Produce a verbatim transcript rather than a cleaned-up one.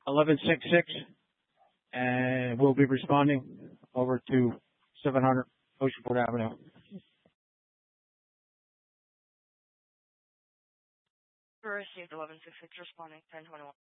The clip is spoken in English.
eleven sixty-six, and we'll be responding over to seven hundred Oceanport Avenue. Received eleven sixty-six, responding ten twenty-one.